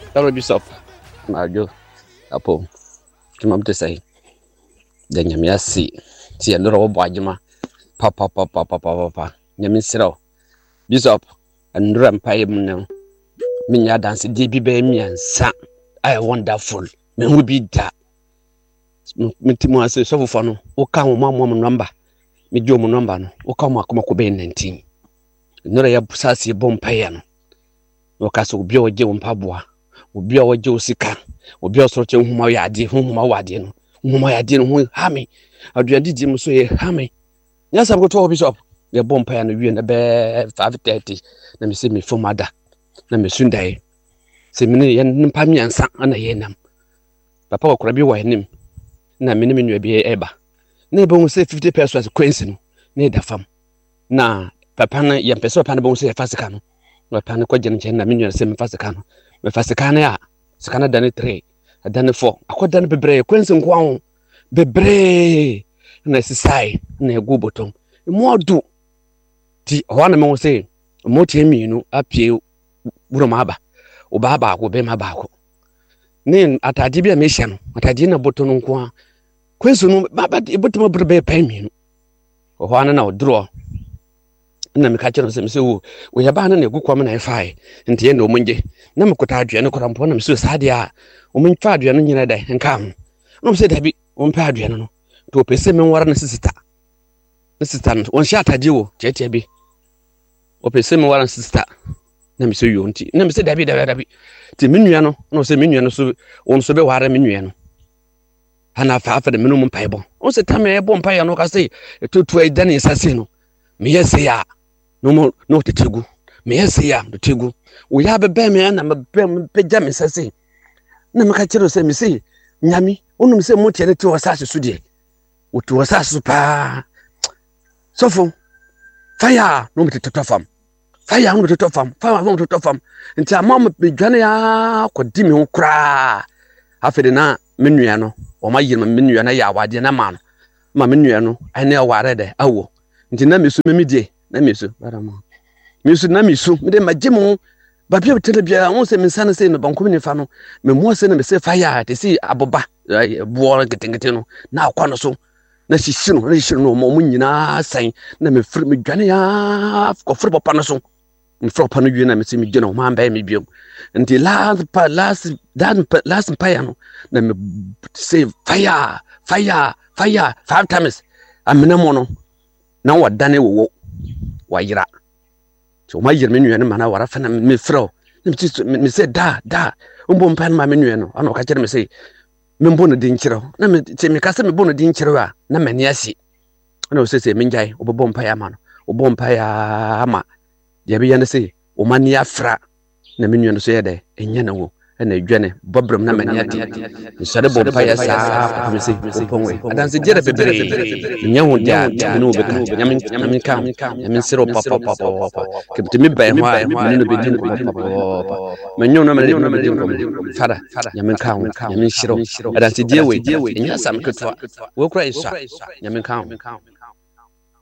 Hello, Bishop. Majo. Apo. Kimam to say. Then you may see. See a little bajima. Papa. Yamin Siro. Bishop. And Rampire now. Minya dance DB Bami and Sa. I wonderful. Me will be that. Mitimo say so for no. O come one number. Me do mo number no. O come ko be 19. No ya busasi bompire no. O ka so obi o je mpaboa. Obi a waje osika. Obi a soroche nhoma yade, nhoma wade no. Nhoma yade no ho ha me. Aduade di mu so ye ha me. Nya sab to Bishop. Ye bompire no wie na be 5:30 na me se me fomada. Na me sundai. Se me ne ye npa miansa na ye nam. Papa okura bi wa enim. Na me ne me nua bi eba. Na ebe hu se 50 pesos coins no. Na da fam. Na papa na ye pese papa na bo hu se fasika no. Papa na kwaje nche na me nua se me fasika no. Me fasika na ya. Sika na dane 3, dane 4. Akoda na bebre coins nko ahụ. Bebre na sisai na egu botom. Mo du. Ti ho na me hu se mo tie mienu apie buroma aba. Oba ba ko be ma ba ko. Ni atade bia me hye no. Atade na botom nko a. Coins no ba botom bebre pa mienu. Ho na odro. Na me ka kire se me se wo ya ba na egu kwam na efai. Nti ye na omunje. Na me kota aduane kora mpo na me so sade a o me twa aduane nyina dai nka ho no me se dabi o mpa aduane no to pese me nwara na sisita no on sha atade wo tietie bi o pese me nwara na sisita na me so yo nti na me se dabi ti me nua no no se me nua no so on so be ware me nua no ana fa de me no mpa ebo o se ta me ebo mpa ya no ka se etutu ai dane sase no me yese ya no tetegu me yese ya no tegu we have a beme na mabem me sase na me ka kire se me se nyami onum se motie ne te wasase so de wotu wasase pa sofo fire no me tetofam fire no tetofam fire no tetofam nti amam be dwane ya kwadi me ho kra afede na me nua no o ma yirma me nua na ya wade na ma no ma me nua no ene aware de awo nti na me so me die na me so barama me so na me so me de magimo ba bia telebia won se me sane se no banko me fa no me mo se na me se fire te si aboba bo getengete no na akwa no so na hihiro no mo nyina san na me firi me dwane ya ko firi papa no so me firi papa no wie na me se me gye no ma ba me biom nti last fire no na me say fire 5 times amena mo no na wadane wo wayira so ma yir me nua no mana wara fa na me fro me say da umbo mpan ma me nua no ana ka kire me say me mbo no din kire na me se me ka se me bo no din kire a na mani asi ana o se me njai obbo mpa ya ma no obbo mpa ya ama ye be ya ne say o mani afra na me nua no so ye de enya na wo na adwane bobram na mani ati sare bo mpa ya sa me say ponwe adan se jere bebere nya ho dia me no be ka nyamin ka nyamin siro papa kebti mi bay ho me no be din papa me nyo na me din ko fada nyamin ka nyamin siro adan se die we nya sam ketwa wo kra isa nyamin ka